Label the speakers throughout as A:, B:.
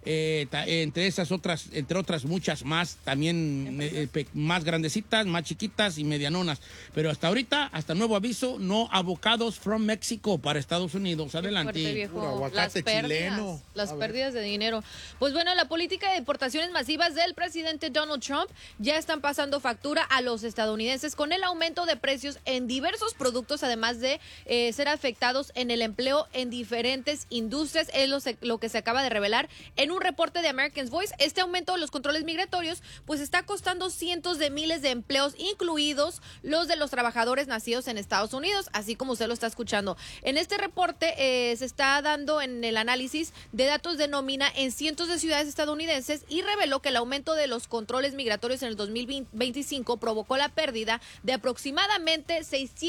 A: entre otras muchas más, también más grandecitas, más chiquitas y medianonas. Pero hasta ahorita, hasta nuevo aviso, no avocados from México para Estados Unidos. Adelante.
B: Aguacate chileno. Las pérdidas de dinero. Pues bueno, la política de deportaciones masivas del presidente Donald Trump ya están pasando factura a los estadounidenses con el aumento de precios en diversos productos, además de ser afectados en el empleo en diferentes industrias. Es lo que se acaba de revelar en un reporte de American Voice. Este aumento de los controles migratorios pues está costando cientos de miles de empleos, incluidos los de los trabajadores nacidos en Estados Unidos, así como usted lo está escuchando. En este reporte se está dando en el análisis de datos de nómina en cientos de ciudades estadounidenses y reveló que el aumento de los controles migratorios en el 2025 provocó la pérdida de aproximadamente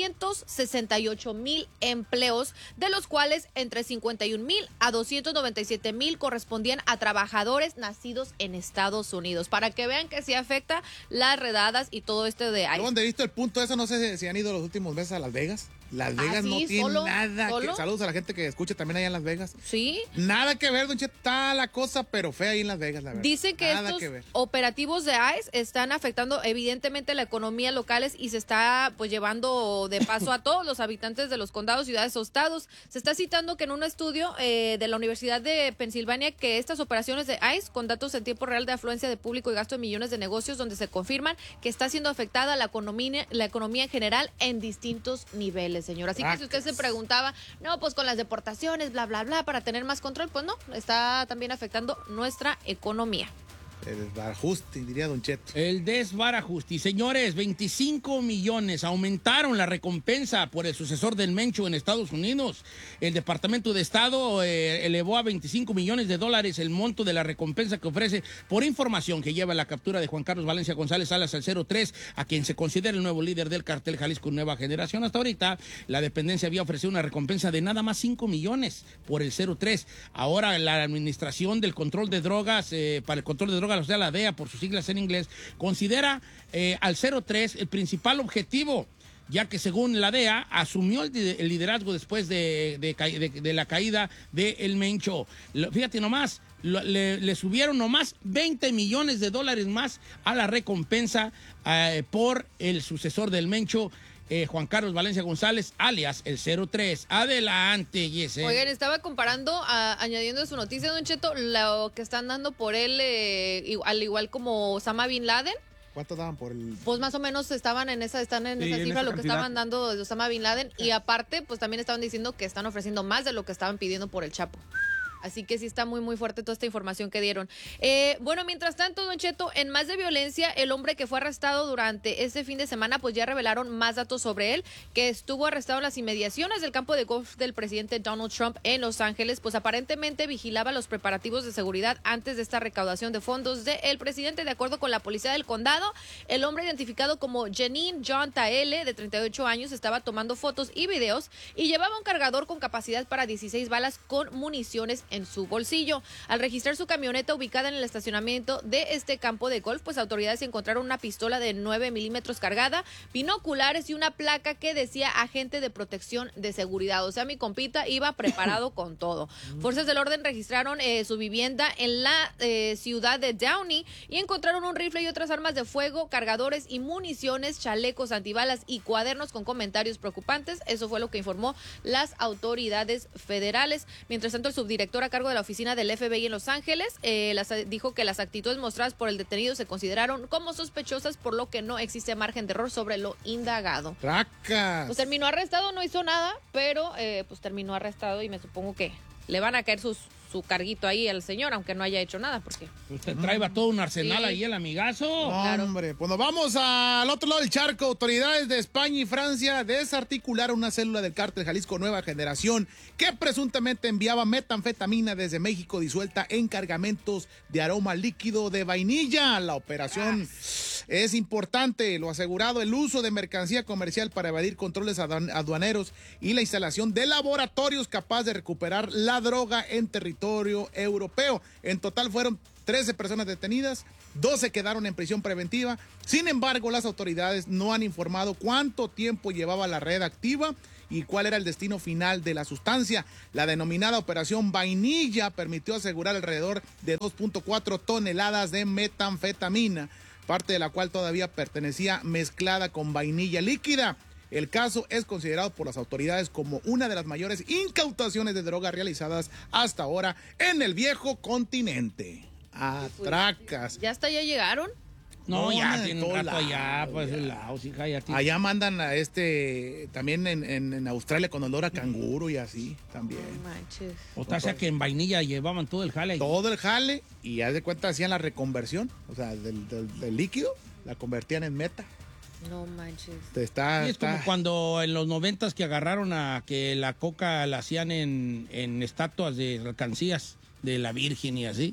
B: 668,000 empleos, de los cuales entre 51,000 a 297,000 correspondían a trabajadores nacidos en Estados Unidos. Para que vean que sí afecta las redadas y todo esto de ahí.
C: ¿Dónde he visto el punto de eso? No sé si han ido los últimos meses a Las Vegas. Las Vegas no tiene nada. Saludos a la gente que escucha también allá en Las Vegas.
B: Sí.
C: Nada que ver, don Cheto. Está la cosa, pero fea ahí en Las Vegas, la verdad.
B: Dicen que estos operativos de ICE están afectando evidentemente la economía locales y se está pues llevando de paso a todos los habitantes de los condados, ciudades o estados. Se está citando que en un estudio de la Universidad de Pensilvania que estas operaciones de ICE con datos en tiempo real de afluencia de público y gasto de millones de negocios, donde se confirman que está siendo afectada la economía en general en distintos niveles, señor. Así que si usted se preguntaba, no, pues con las deportaciones, bla, bla, bla, para tener más control, pues no, está también afectando nuestra economía.
C: El desbarajuste, diría don Cheto.
A: El desbarajuste. Señores, 25 millones aumentaron la recompensa por el sucesor del Mencho en Estados Unidos. El Departamento de Estado elevó a $25 millones el monto de la recompensa que ofrece por información que lleva la captura de Juan Carlos Valencia González alias el 03, a quien se considera el nuevo líder del cartel Jalisco Nueva Generación. Hasta ahorita, la dependencia había ofrecido una recompensa de nada más 5 millones por el 03. Ahora, la Administración del Control de Drogas, para el control de drogas, o sea, la DEA, por sus siglas en inglés, considera al 03 el principal objetivo, ya que según la DEA asumió el liderazgo después de la caída de El Mencho. Fíjate nomás, le subieron nomás $20 millones más a la recompensa por el sucesor del Mencho, Juan Carlos Valencia González, alias el 03. Adelante, Yese.
B: Oigan, estaba comparando, añadiendo a su noticia, don Cheto, lo que están dando por él, al igual como Osama Bin Laden.
C: ¿Cuánto daban por el...?
B: Pues más o menos están en esa cifra, lo que estaban dando de Osama Bin Laden. Y aparte, pues también estaban diciendo que están ofreciendo más de lo que estaban pidiendo por el Chapo. Así que sí está muy, muy fuerte toda esta información que dieron. Bueno, mientras tanto, don Cheto, en más de violencia, el hombre que fue arrestado durante este fin de semana, pues ya revelaron más datos sobre él, que estuvo arrestado en las inmediaciones del campo de golf del presidente Donald Trump en Los Ángeles, pues aparentemente vigilaba los preparativos de seguridad antes de esta recaudación de fondos del presidente. De acuerdo con la policía del condado, el hombre identificado como Janine John Taele, de 38 años, estaba tomando fotos y videos y llevaba un cargador con capacidad para 16 balas con municiones en su bolsillo. Al registrar su camioneta ubicada en el estacionamiento de este campo de golf, pues autoridades encontraron una pistola de 9 milímetros cargada, binoculares y una placa que decía agente de protección de seguridad. O sea, mi compita iba preparado con todo. Fuerzas del orden registraron su vivienda en la ciudad de Downey y encontraron un rifle y otras armas de fuego, cargadores y municiones, chalecos antibalas y cuadernos con comentarios preocupantes. Eso fue lo que informó las autoridades federales. Mientras tanto, el subdirector a cargo de la oficina del FBI en Los Ángeles dijo que las actitudes mostradas por el detenido se consideraron como sospechosas, por lo que no existe margen de error sobre lo indagado.
C: ¡Tracas!
B: Pues terminó arrestado, no hizo nada, pero pues terminó arrestado y me supongo que le van a caer su carguito ahí al señor, aunque no haya hecho nada, porque...
A: Usted trae todo un arsenal ahí, el amigazo.
B: Claro.
C: Hombre, pues nos vamos al otro lado del charco. Autoridades de España y Francia desarticularon una célula del cártel Jalisco Nueva Generación que presuntamente enviaba metanfetamina desde México disuelta en cargamentos de aroma líquido de vainilla. La operación Es importante lo asegurado, el uso de mercancía comercial para evadir controles aduaneros y la instalación de laboratorios capaces de recuperar la droga en territorio europeo. En total fueron 13 personas detenidas, 12 quedaron en prisión preventiva. Sin embargo, las autoridades no han informado cuánto tiempo llevaba la red activa y cuál era el destino final de la sustancia. La denominada Operación Vainilla permitió asegurar alrededor de 2.4 toneladas de metanfetamina, parte de la cual todavía pertenecía mezclada con vainilla líquida. El caso es considerado por las autoridades como una de las mayores incautaciones de droga realizadas hasta ahora en el viejo continente. Atracas.
B: ¿Ya hasta allá llegaron?
A: No, ya
C: en
A: tiene
C: todo
A: un rato
C: lado,
A: allá, pues el Laos, hija, ya tiene.
C: Allá mandan a también en Australia con olor a canguro y así también.
B: No manches.
A: O sea que en vainilla llevaban todo el jale.
C: Todo el jale y haz de cuenta hacían la reconversión, o sea, del líquido, la convertían en meta.
B: No manches.
A: Es como cuando en los 90s que agarraron a que la coca la hacían en estatuas de alcancías de la Virgen y así.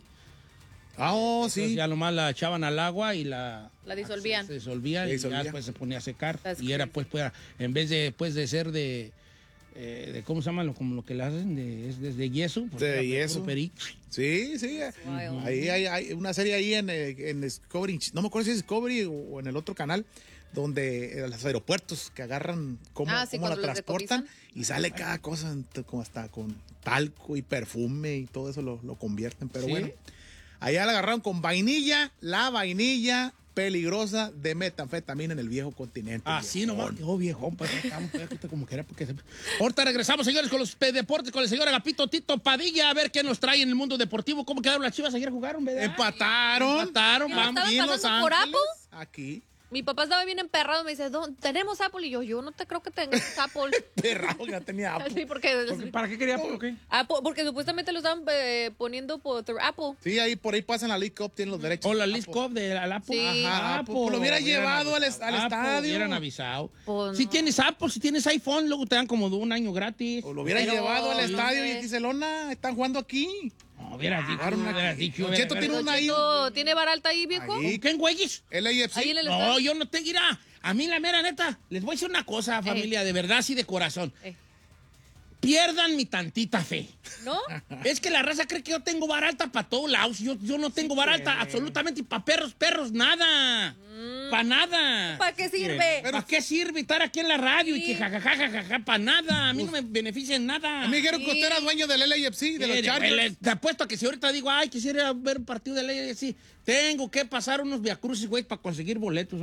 C: Sí.
A: Ya nomás la echaban al agua y la
B: disolvían.
A: Se disolvía y ya después se ponía a secar. Y era pues en vez de ser de ¿cómo se llama? Como lo que le hacen es de yeso. Pues
C: de yeso. Sí.
B: Wow.
C: Ahí hay una serie ahí en Discovery, no me acuerdo si es Discovery o en el otro canal, donde los aeropuertos que agarran cómo la transportan y sale cada cosa como hasta con talco y perfume y todo eso lo convierten, pero bueno. Allá la agarraron con vainilla, la vainilla peligrosa de metanfetamina en el viejo continente.
A: Sí, nomás. Viejón, pues como que era porque ahorita regresamos, señores, con los deportes, con el señor Agapito Tito Padilla, a ver qué nos trae en el mundo deportivo. ¿Cómo quedaron las Chivas? Ayer jugaron, ¿verdad?
C: Empataron.
B: Vamos. ¿Estabas pasando por Apple?
C: Aquí.
B: Mi papá estaba bien emperrado, me dice, ¿tenemos Apple? Y yo no te creo que tengas Apple.
C: Perrado, ya tenía Apple.
B: Sí, porque
A: ¿Para qué quería Apple o qué?
B: Porque supuestamente lo estaban poniendo por Apple.
C: Sí, por ahí pasan la League Cup, tienen los derechos.
A: O la League Cup de la Apple.
B: Sí.
C: Ajá, pues lo hubiera llevado al estadio.
A: Hubieran avisado.
B: Pues
A: si
B: no.
A: tienes Apple, si tienes iPhone, luego te dan como un año gratis.
C: O lo hubieran llevado al estadio y Giselona, están jugando aquí.
A: No, hubieras dicho.
C: Don Cheto tiene una ahí.
B: ¿Tiene bar alta ahí, viejo?
C: Ahí.
A: ¿Qué en güeyes?
C: El AFC.
B: Ahí en el
A: No,
B: estadio.
A: yo no te dirá. A mí la mera neta, les voy a decir una cosa, familia, de verdad, sí, de corazón. Pierdan mi tantita fe.
B: ¿No?
A: Es que la raza cree que yo tengo vara alta para todos lados. Yo no tengo vara alta absolutamente. Y para perros, nada. Para nada.
B: ¿Para qué sirve?
A: ¿Para qué sirve estar aquí en la radio y que jajajaja, para nada? A mí no me beneficia en nada.
C: A mí dijeron que usted era dueño del LAFC, de los Chargers.
A: Te apuesto a que si ahorita digo, quisiera ver un partido del LAFC, tengo que pasar unos viacrucis, güey, para conseguir boletos.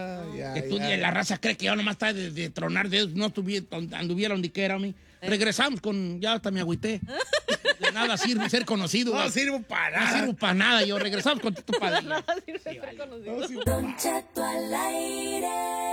A: La raza cree que yo nomás está de tronar dedos, no anduviera donde quiera, homie. Regresamos ya hasta me agüité. De nada sirve ser conocido.
C: No sirvo para nada.
A: No sirvo para nada yo. Regresamos con Tito Padilla.
B: Nada sirve ser conocido.
D: Don Cheto al aire.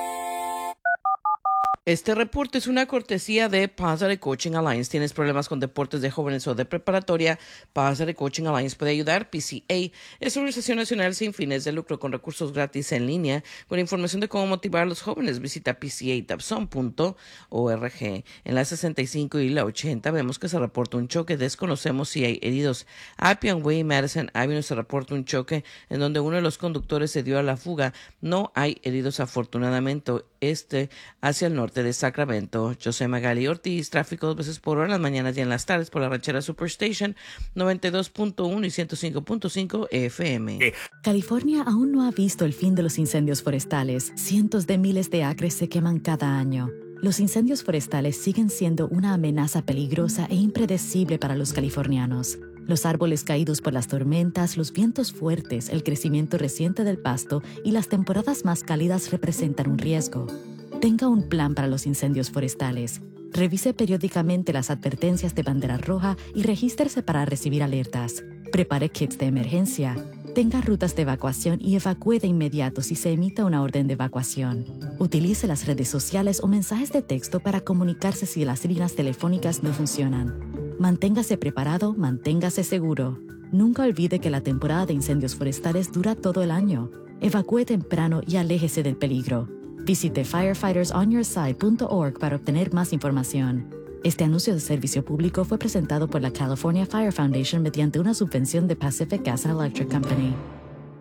E: Este reporte es una cortesía de Positive Coaching Alliance. ¿Tienes problemas con deportes de jóvenes o de preparatoria? Positive Coaching Alliance puede ayudar. PCA es una organización nacional sin fines de lucro con recursos gratis en línea. Con información de cómo motivar a los jóvenes, visita pcadabson.org. En la 65 y la 80 vemos que se reporta un choque. Desconocemos si hay heridos. Appian Way y Madison Avenue se reporta un choque en donde uno de los conductores se dio a la fuga. No hay heridos afortunadamente. Hacia el norte de Sacramento. José Magali Ortiz, tráfico 2 veces por hora en las mañanas y en las tardes por la ranchera Superstation 92.1 y 105.5 FM.
F: California aún no ha visto el fin de los incendios forestales. Cientos de miles de acres se queman cada año. Los incendios forestales siguen siendo una amenaza peligrosa e impredecible para los californianos. Los árboles caídos por las tormentas, los vientos fuertes, el crecimiento reciente del pasto y las temporadas más cálidas representan un riesgo. Tenga un plan para los incendios forestales. Revise periódicamente las advertencias de bandera roja y regístrese para recibir alertas. Prepare kits de emergencia. Tenga rutas de evacuación y evacúe de inmediato si se emita una orden de evacuación. Utilice las redes sociales o mensajes de texto para comunicarse si las líneas telefónicas no funcionan. Manténgase preparado, manténgase seguro. Nunca olvide que la temporada de incendios forestales dura todo el año. Evacúe temprano y aléjese del peligro. Visite firefightersonyourside.org para obtener más información. Este anuncio de servicio público fue presentado por la California Fire Foundation mediante una subvención de Pacific Gas and Electric Company.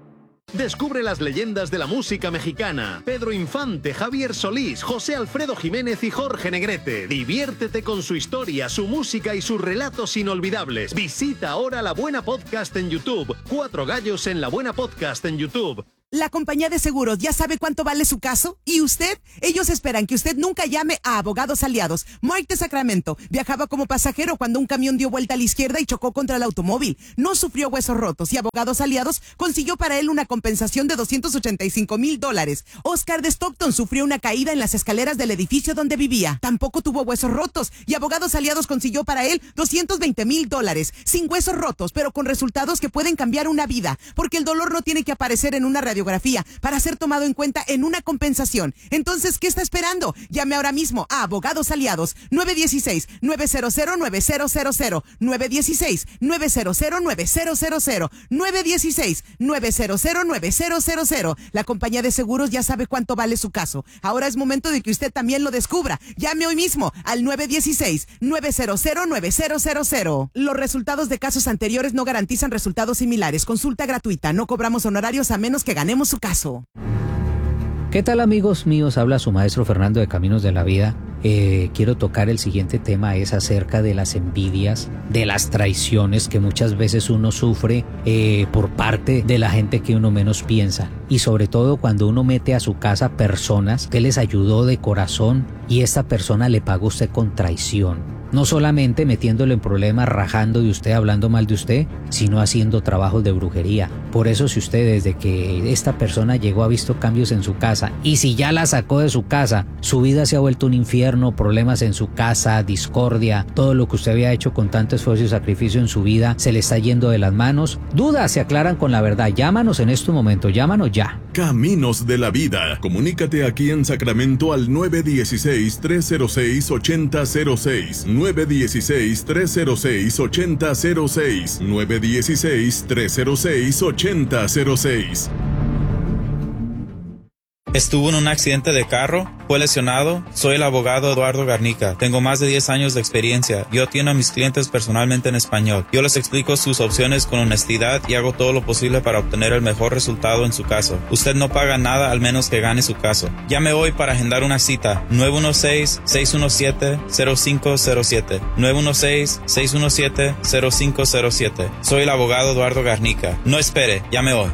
G: Descubre las leyendas de la música mexicana. Pedro Infante, Javier Solís, José Alfredo Jiménez y Jorge Negrete. Diviértete con su historia, su música y sus relatos inolvidables. Visita ahora La Buena Podcast en YouTube. 4 gallos en La Buena Podcast en YouTube.
H: La compañía de seguros ya sabe cuánto vale su caso. ¿Y usted? Ellos esperan que usted nunca llame a Abogados Aliados. Mike de Sacramento viajaba como pasajero cuando un camión dio vuelta a la izquierda y chocó contra el automóvil. No sufrió huesos rotos y Abogados Aliados consiguió para él una compensación de $285,000. Oscar de Stockton sufrió una caída en las escaleras del edificio donde vivía. Tampoco tuvo huesos rotos y Abogados Aliados consiguió para él $220,000. Sin huesos rotos, pero con resultados que pueden cambiar una vida, porque el dolor no tiene que aparecer en una radiografía para ser tomado en cuenta en una compensación. Entonces, ¿qué está esperando? Llame ahora mismo a Abogados Aliados. 916-900-9000. 916-900-9000. 916-900-9000. La compañía de seguros ya sabe cuánto vale su caso. Ahora es momento de que usted también lo descubra. Llame hoy mismo al 916-900-9000. Los resultados de casos anteriores no garantizan resultados similares. Consulta gratuita. No cobramos honorarios a menos que ganemos su caso.
I: ¿Qué tal, amigos míos? Habla su maestro Fernando de Caminos de la Vida. Quiero tocar el siguiente tema, es acerca de las envidias, de las traiciones que muchas veces uno sufre por parte de la gente que uno menos piensa, y sobre todo cuando uno mete a su casa personas que les ayudó de corazón y esta persona le pagó a usted con traición. No solamente metiéndolo en problemas, rajando de usted, hablando mal de usted, sino haciendo trabajos de brujería. Por eso, si usted desde que esta persona llegó ha visto cambios en su casa, y si ya la sacó de su casa, su vida se ha vuelto un infierno, problemas en su casa, discordia, todo lo que usted había hecho con tanto esfuerzo y sacrificio en su vida se le está yendo de las manos, dudas se aclaran con la verdad. Llámanos en este momento, llámanos ya.
J: Caminos de la Vida. Comunícate aquí en Sacramento al 916-306-8006. 916-306-8006. 916-306-8006.
K: Estuvo en un accidente de carro, fue lesionado. Soy el abogado Eduardo Garnica. Tengo más de 10 años de experiencia. Yo atiendo a mis clientes personalmente en español. Yo les explico sus opciones con honestidad y hago todo lo posible para obtener el mejor resultado en su caso. Usted no paga nada al menos que gane su caso. Llame hoy para agendar una cita. 916-617-0507. 916-617-0507. Soy el abogado Eduardo Garnica. No espere, llame hoy.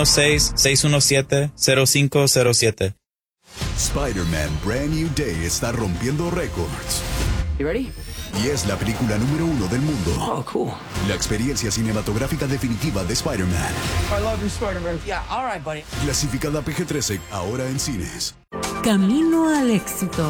K: 916-617-0507.
L: Spider-Man Brand New Day está rompiendo récords.
M: You ready?
L: Y es la película número 1 del mundo.
M: Oh, cool.
L: La experiencia cinematográfica definitiva de Spider-Man.
M: I love you, Spider-Man. Yeah, all right, buddy.
L: Clasificada PG-13, ahora en cines.
N: Camino al éxito.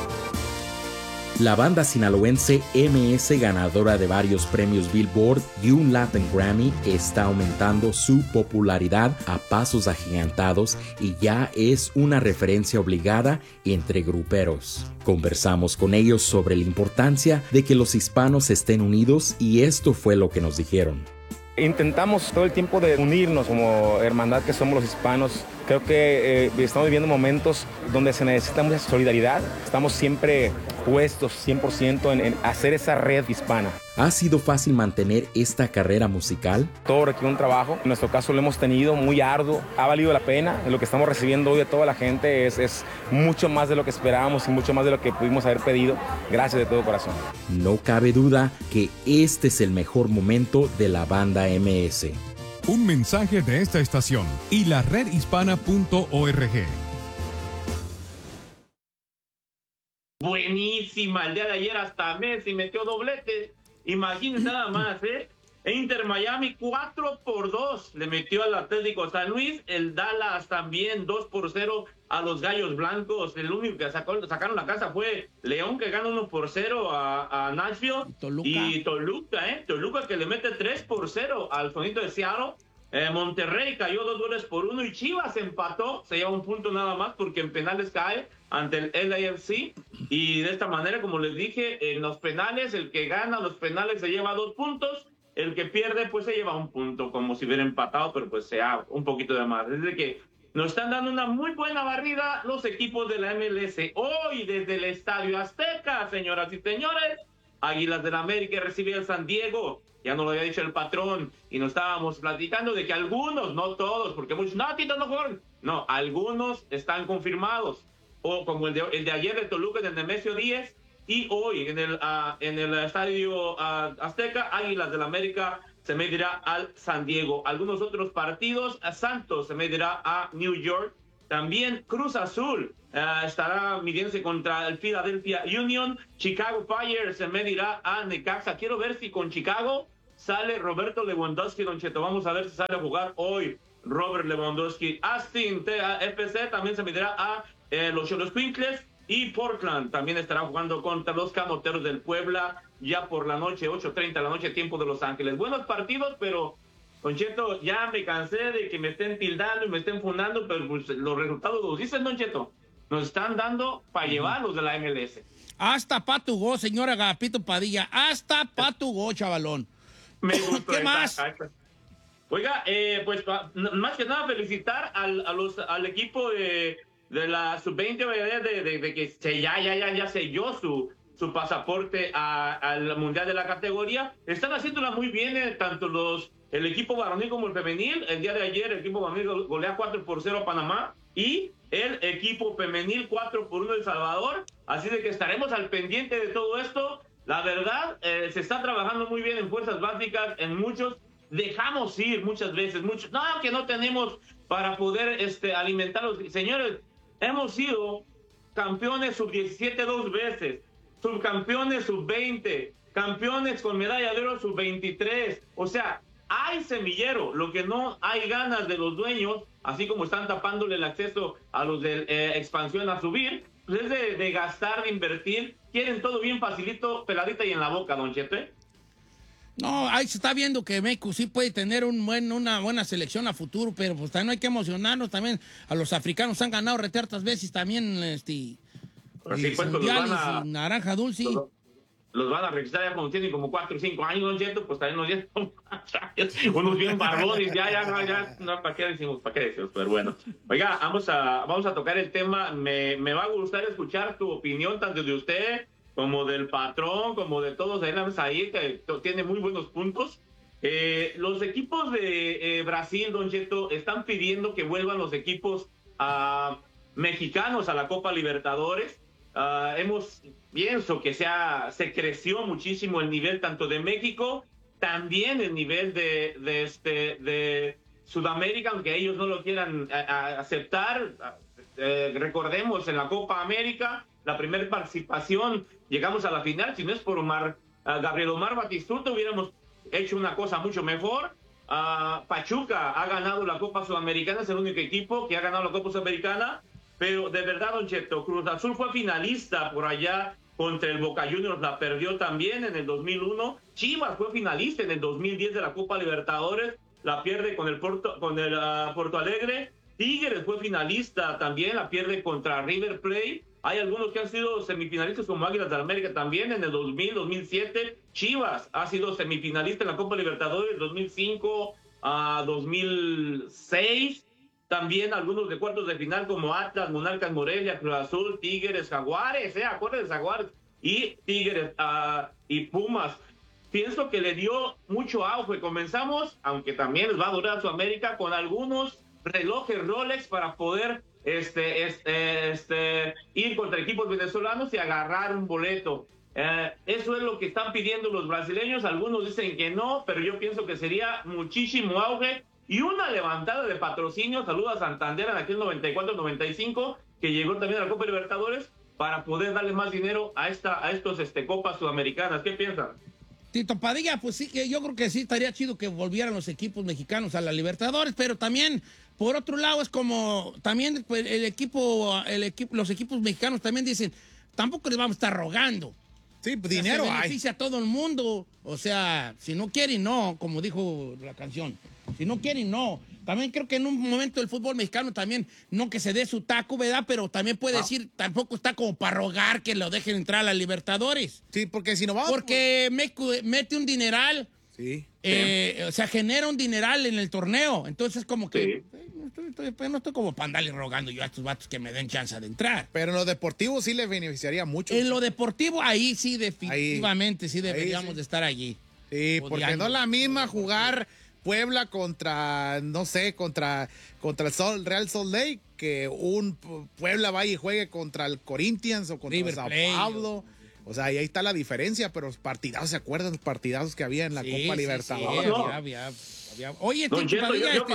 O: La banda sinaloense MS, ganadora de varios premios Billboard y un Latin Grammy, está aumentando su popularidad a pasos agigantados y ya es una referencia obligada entre gruperos. Conversamos con ellos sobre la importancia de que los hispanos estén unidos y esto fue lo que nos dijeron.
P: Intentamos todo el tiempo de unirnos como hermandad que somos los hispanos. Creo que estamos viviendo momentos donde se necesita mucha solidaridad. Estamos siempre puestos 100% en hacer esa red hispana.
O: ¿Ha sido fácil mantener esta carrera musical?
P: Todo requiere un trabajo. En nuestro caso lo hemos tenido muy arduo. Ha valido la pena. Lo que estamos recibiendo hoy de toda la gente es mucho más de lo que esperábamos y mucho más de lo que pudimos haber pedido. Gracias de todo corazón.
O: No cabe duda que este es el mejor momento de la banda MS.
Q: Un mensaje de esta estación y la redhispana.org.
R: Buenísima, el día de ayer hasta Messi metió doblete. Imagínense nada más, Inter Miami 4-2 le metió al Atlético San Luis. El Dallas también 2-0 a los Gallos Blancos. El único que sacaron la casa fue León, que gana 1-0 a Nashville. Y Toluca que le mete 3-0 al Sonito de Seattle. Monterrey cayó 2-1 y Chivas empató, se lleva un punto nada más porque en penales cae ante el LAFC. Y de esta manera, como les dije, en los penales, el que gana los penales se lleva 2 puntos, el que pierde pues se lleva 1 punto, como si hubiera empatado, pero pues sea un poquito de más. Es de que nos están dando una muy buena barrida los equipos de la MLS. Hoy desde el Estadio Azteca, señoras y señores, Águilas del América recibe al San Diego. Ya nos lo había dicho el patrón y nos estábamos platicando de que algunos, no todos, porque muchos, no, Tito, no juegan. No, algunos están confirmados. O como el de ayer de Toluca, en el Nemesio 10, y hoy en el Estadio Azteca, Águilas del América se medirá al San Diego. Algunos otros partidos, Santos se medirá a New York. También Cruz Azul estará midiéndose contra el Philadelphia Union. Chicago Fire se medirá a Necaxa. Quiero ver si con Chicago sale Roberto Lewandowski, Don Cheto. Vamos a ver si sale a jugar hoy Robert Lewandowski. Austin FC también se medirá a los Xoloscuincles. Y Portland también estará jugando contra los Camoteros del Puebla ya por la noche, 8:30 de la noche, tiempo de Los Ángeles. Buenos partidos, pero, Don Cheto, ya me cansé de que me estén tildando y me estén fundando, pero pues, los resultados los dicen, Don Cheto. Nos están dando para llevarlos de la MLS.
A: Hasta patugó, señora Agapito Padilla. Hasta patugó, chavalón.
R: Me gustó.
A: ¿Qué más?
R: Oiga, pues más que nada felicitar al equipo de la sub-20 de que ya selló su pasaporte al Mundial de la categoría. Están haciéndola muy bien, tanto el equipo varonil como el femenil. El día de ayer el equipo varonil golea 4-0 a Panamá y el equipo femenil 4-1 El Salvador. Así de que estaremos al pendiente de todo esto. La verdad, se está trabajando muy bien en fuerzas básicas, en muchos. Dejamos ir muchas veces, que no tenemos para poder alimentarlos. Señores, hemos sido campeones sub-17 2 veces, subcampeones sub-20, campeones con medalla de oro sub-23. O sea, hay semillero. Lo que no hay ganas de los dueños, así como están tapándole el acceso a los de expansión a subir, pues es de gastar, de invertir. Quieren todo bien facilito, peladita y en la boca, Don Chepe.
A: No, ahí se está viendo que México sí puede tener una buena selección a futuro, pero pues también no hay que emocionarnos. También a los africanos han ganado retertas veces también mundiales y naranja dulce.
R: Los van a registrar ya cuando tienen como 4 o 5 años, ¿no es cierto? Pues también nos dieron unos bien barbones, no, ¿para qué decimos? Pero bueno. Oiga, vamos a tocar el tema. Me va a gustar escuchar tu opinión, tanto de usted como del patrón, como de todos ahí, que tiene muy buenos puntos. Los equipos de Brasil, Don Cheto, están pidiendo que vuelvan los equipos mexicanos a la Copa Libertadores. Pienso que se creció muchísimo el nivel tanto de México, también el nivel de Sudamérica, aunque ellos no lo quieran aceptar. Recordemos, en la Copa América, la primera participación, llegamos a la final. Si no es por Gabriel Omar Batistuta, hubiéramos hecho una cosa mucho mejor. Pachuca ha ganado la Copa Sudamericana, es el único equipo que ha ganado la Copa Sudamericana. Pero de verdad, Don Cheto, Cruz Azul fue finalista por allá contra el Boca Juniors, la perdió también en el 2001. Chivas fue finalista en el 2010 de la Copa Libertadores, la pierde con el Porto Alegre. Tigres fue finalista también, la pierde contra River Plate. Hay algunos que han sido semifinalistas como Águilas del América también en el 2000, 2007. Chivas ha sido semifinalista en la Copa Libertadores 2005 a 2006. También algunos de cuartos de final como Atlas, Monarcas Morelia, Cruz Azul, Tigres, Jaguares, acuérdense, Jaguares y Tigres y Pumas. Pienso que le dio mucho auge. Comenzamos, aunque también les va a durar Sudamérica, con algunos relojes Rolex para poder ir contra equipos venezolanos y agarrar un boleto. Eso es lo que están pidiendo los brasileños. Algunos dicen que no, pero yo pienso que sería muchísimo auge y una levantada de patrocinio. Saludos a Santander en aquel 94-95, que llegó también a la Copa Libertadores, para poder darle más dinero a estos Copas Sudamericanas. ¿Qué piensan?
A: Tito Padilla, pues sí, que yo creo que sí estaría chido que volvieran los equipos mexicanos a la Libertadores, pero también, por otro lado, es como, también pues, los equipos mexicanos también dicen, tampoco les vamos a estar rogando.
C: Sí, pues dinero hay.
A: Beneficia a todo el mundo. O sea, si no quieren, no, como dijo la canción. Si no quieren, no. También creo que en un momento el fútbol mexicano también, no que se dé su taco, ¿verdad? Pero también puede decir, tampoco está como para rogar que lo dejen entrar a la Libertadores.
C: Sí, porque si no va...
A: Porque mete un dineral.
C: Sí.
A: O sea, genera un dineral en el torneo. Entonces, como que...
R: Sí.
A: no estoy como para andarle rogando yo a estos vatos que me den chance de entrar.
C: Pero en lo deportivo sí les beneficiaría mucho.
A: En lo deportivo, ahí sí, definitivamente, sí deberíamos de estar allí.
C: Sí, porque no es la misma jugar Puebla contra, no sé, contra el Real Salt Lake, que un Puebla vaya y juegue contra el Corinthians o contra el Sao Paulo. O sea, ahí está la diferencia, pero los partidazos, ¿se acuerdan los partidazos que había en la Copa Libertadores?
A: Sí, había. Oye,
R: Don Cheto,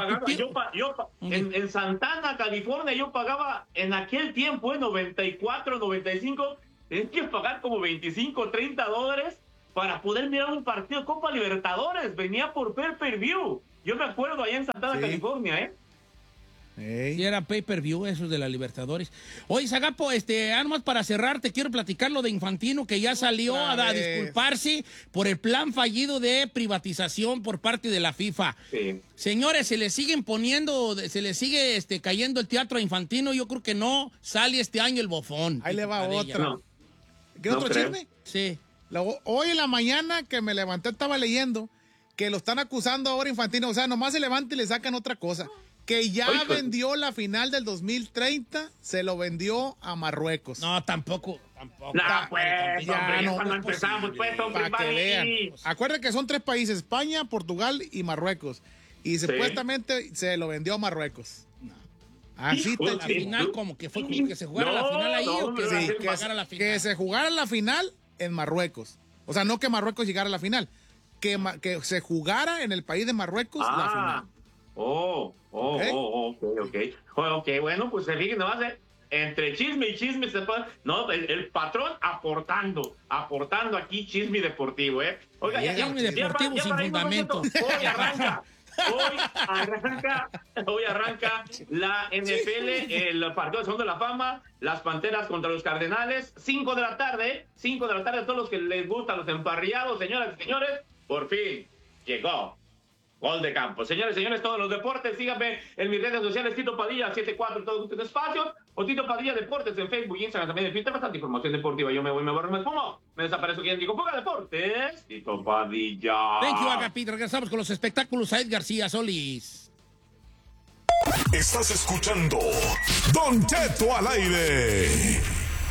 R: en Santana, California, yo pagaba en aquel tiempo, en 94, 95, tenés que pagar como 25, 30 dólares para poder mirar un partido de Copa Libertadores. Venía por pay-per-view. Yo me acuerdo allá en Santana, California, ¿eh?
A: Sí, era pay-per-view esos de la Libertadores. Oye, Zagapo, nomás para cerrar, te quiero platicar lo de Infantino, que ya salió a disculparse por el plan fallido de privatización por parte de la FIFA. Sí. Señores, se le sigue cayendo el teatro a Infantino. Yo creo que no sale este año el bofón.
C: Ahí le va otro. ¿Qué otro chisme?
A: Sí.
C: Hoy en la mañana que me levanté estaba leyendo que lo están acusando ahora Infantino. O sea, nomás se levanta y le sacan otra cosa. Que ya vendió la final del 2030, se lo vendió a Marruecos.
A: No, tampoco.
R: No, pues, ya cuando empezamos, pues, hombre,
C: para que vean. Acuérdense que son 3 países, España, Portugal y Marruecos. Y supuestamente se lo vendió a Marruecos.
A: Así la final, como que fue que se jugara la final ahí o que se jugara la final.
C: Que se jugara la final en Marruecos. O sea, no que Marruecos llegara a la final. Que se jugara en el país de Marruecos la final.
R: Ok, bueno, pues se fijen, nomás entre chisme y chisme se puede, no, el patrón aportando aquí chisme deportivo, Oiga,
A: chisme deportivo sin fundamento.
R: Hoy arranca la NFL, el partido de Salón de la Fama, las Panteras contra los Cardenales, 5 de la tarde, a todos los que les gustan los emparrillados, señoras y señores, por fin llegó Gol de Campo. Señores, todos los deportes, síganme en mis redes sociales, Tito Padilla 74 en todos los espacios, o Tito Padilla Deportes en Facebook, Instagram, también en Twitter, bastante información deportiva. Yo me voy, me borro, me esfumo, me desaparezco. ¿Quién dijo? Fuga Deportes, Tito Padilla.
A: Thank you, Agapito. Regresamos con los espectáculos. Said García Solís.
J: Estás escuchando Don Cheto al aire.